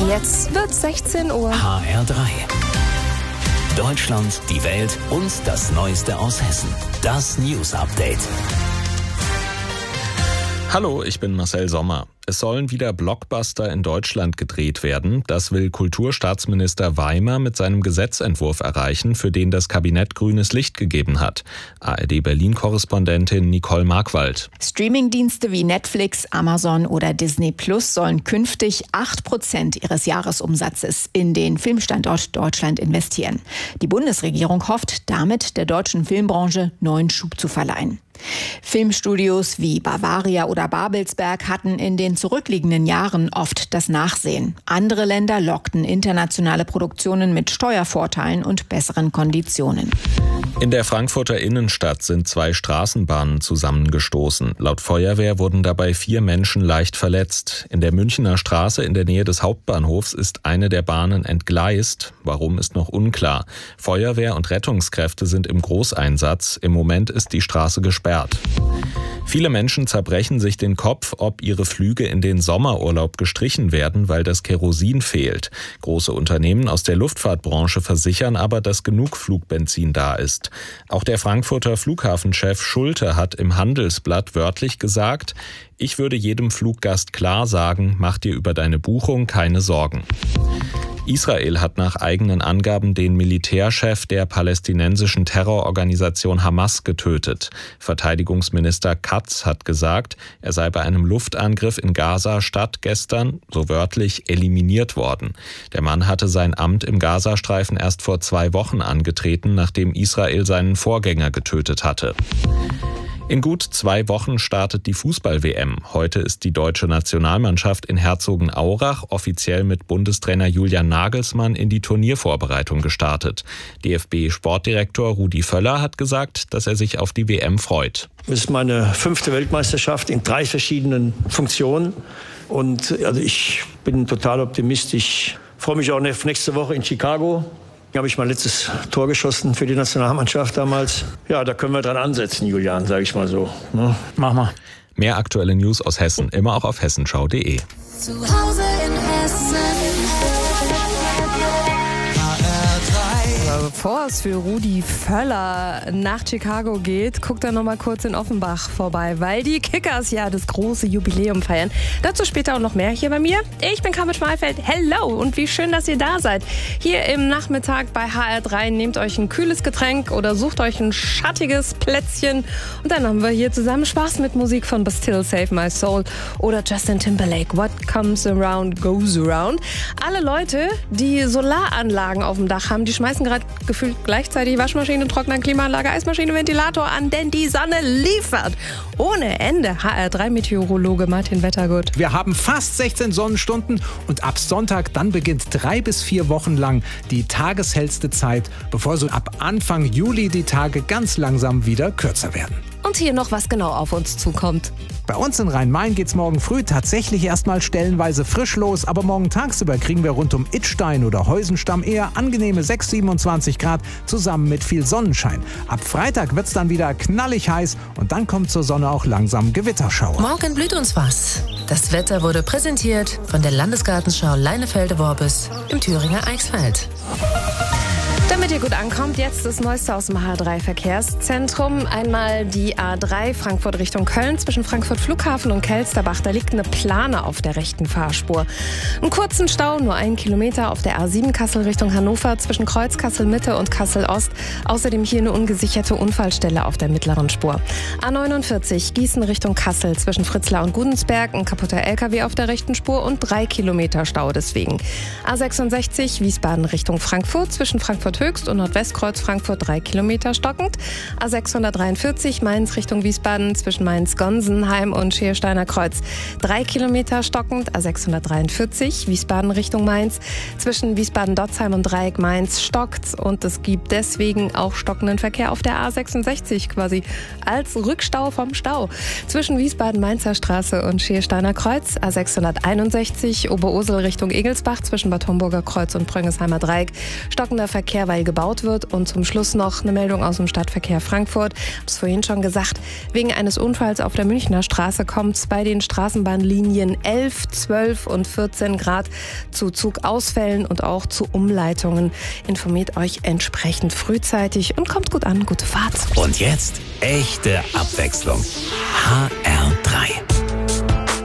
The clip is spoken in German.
Jetzt wird 16 Uhr. HR3. Deutschland, die Welt und das Neueste aus Hessen. Das News Update. Hallo, ich bin Marcel Sommer. Es sollen wieder Blockbuster in Deutschland gedreht werden. Das will Kulturstaatsminister Weimer mit seinem Gesetzentwurf erreichen, für den das Kabinett grünes Licht gegeben hat. ARD-Berlin-Korrespondentin Nicole Markwald. Streamingdienste wie Netflix, Amazon oder Disney Plus sollen künftig 8% ihres Jahresumsatzes in den Filmstandort Deutschland investieren. Die Bundesregierung hofft, damit der deutschen Filmbranche neuen Schub zu verleihen. Filmstudios wie Bavaria oder Babelsberg hatten in den zurückliegenden Jahren oft das Nachsehen. Andere Länder lockten internationale Produktionen mit Steuervorteilen und besseren Konditionen. In der Frankfurter Innenstadt sind 2 Straßenbahnen zusammengestoßen. Laut Feuerwehr wurden dabei 4 Menschen leicht verletzt. In der Münchener Straße in der Nähe des Hauptbahnhofs ist eine der Bahnen entgleist. Warum, ist noch unklar. Feuerwehr und Rettungskräfte sind im Großeinsatz. Im Moment ist die Straße gesperrt. Viele Menschen zerbrechen sich den Kopf, ob ihre Flüge in den Sommerurlaub gestrichen werden, weil das Kerosin fehlt. Große Unternehmen aus der Luftfahrtbranche versichern aber, dass genug Flugbenzin da ist. Auch der Frankfurter Flughafenchef Schulte hat im Handelsblatt wörtlich gesagt: Ich würde jedem Fluggast klar sagen, mach dir über deine Buchung keine Sorgen. Israel hat nach eigenen Angaben den Militärchef der palästinensischen Terrororganisation Hamas getötet. Verteidigungsminister Katz hat gesagt, er sei bei einem Luftangriff in Gaza-Stadt gestern, so wörtlich, eliminiert worden. Der Mann hatte sein Amt im Gazastreifen erst vor 2 Wochen angetreten, nachdem Israel seinen Vorgänger getötet hatte. In gut 2 Wochen startet die Fußball-WM. Heute ist die deutsche Nationalmannschaft in Herzogenaurach offiziell mit Bundestrainer Julian Nagelsmann in die Turniervorbereitung gestartet. DFB-Sportdirektor Rudi Völler hat gesagt, dass er sich auf die WM freut. Es ist meine 5. Weltmeisterschaft in 3 verschiedenen Funktionen. Und also ich bin total optimistisch. Ich freue mich auch auf nächste Woche in Chicago. Da habe ich mein letztes Tor geschossen für die Nationalmannschaft damals. Ja, da können wir dran ansetzen, Julian, sage ich mal so. Ne? Mach mal. Mehr aktuelle News aus Hessen, immer auch auf hessenschau.de. Zu Hause in Hessen. Bevor es für Rudi Völler nach Chicago geht, guckt er noch mal kurz in Offenbach vorbei, weil die Kickers ja das große Jubiläum feiern. Dazu später auch noch mehr hier bei mir. Ich bin Carmen Schmalfeld. Hello und wie schön, dass ihr da seid. Hier im Nachmittag bei HR3 nehmt euch ein kühles Getränk oder sucht euch ein schattiges Plätzchen und dann haben wir hier zusammen Spaß mit Musik von Bastille, Save My Soul oder Justin Timberlake, What Comes Around Goes Around. Alle Leute, die Solaranlagen auf dem Dach haben, die schmeißen gerade gefühlt gleichzeitig Waschmaschine, Trockner, Klimaanlage, Eismaschine, Ventilator an, denn die Sonne liefert ohne Ende. HR3-Meteorologe Martin Wettergut. Wir haben fast 16 Sonnenstunden und ab Sonntag dann beginnt 3 bis 4 Wochen lang die tageshellste Zeit, bevor so ab Anfang Juli die Tage ganz langsam wieder kürzer werden. Und hier noch, was genau auf uns zukommt. Bei uns in Rhein-Main geht's morgen früh tatsächlich erstmal stellenweise frisch los, aber morgen tagsüber kriegen wir rund um Idstein oder Heusenstamm eher angenehme 26 Grad zusammen mit viel Sonnenschein. Ab Freitag wird's dann wieder knallig heiß und dann kommt zur Sonne auch langsam Gewitterschauer. Morgen blüht uns was. Das Wetter wurde präsentiert von der Landesgartenschau Leinefelde-Worbis im Thüringer Eichsfeld. Damit ihr gut ankommt, jetzt das Neueste aus dem H3-Verkehrszentrum. Einmal die A3 Frankfurt Richtung Köln zwischen Frankfurt Flughafen und Kelsterbach. Da liegt eine Plane auf der rechten Fahrspur. Einen kurzen Stau, nur 1 Kilometer auf der A7 Kassel Richtung Hannover zwischen Kreuz Kassel Mitte und Kassel Ost. Außerdem hier eine ungesicherte Unfallstelle auf der mittleren Spur. A49 Gießen Richtung Kassel zwischen Fritzlar und Gudensberg. Ein kaputter LKW auf der rechten Spur und 3 Kilometer Stau deswegen. A66 Wiesbaden Richtung Frankfurt zwischen Frankfurt Höchst und Nordwestkreuz Frankfurt 3 Kilometer stockend. A643 Mainz Richtung Wiesbaden zwischen Mainz-Gonsenheim und Schiersteiner Kreuz 3 Kilometer stockend. A643 Wiesbaden Richtung Mainz zwischen Wiesbaden-Dotzheim und Dreieck Mainz stockt und es gibt deswegen auch stockenden Verkehr auf der A66 quasi als Rückstau vom Stau. Zwischen Wiesbaden-Mainzer Straße und Schiersteiner Kreuz A661 Oberursel Richtung Egelsbach zwischen Bad Homburger Kreuz und Pröngensheimer Dreieck stockender Verkehr derweil gebaut wird. Und zum Schluss noch eine Meldung aus dem Stadtverkehr Frankfurt. Ich habe es vorhin schon gesagt, wegen eines Unfalls auf der Münchner Straße kommt es bei den Straßenbahnlinien 11, 12 und 14 Grad zu Zugausfällen und auch zu Umleitungen. Informiert euch entsprechend frühzeitig und kommt gut an. Gute Fahrt. Und jetzt echte Abwechslung. HR3.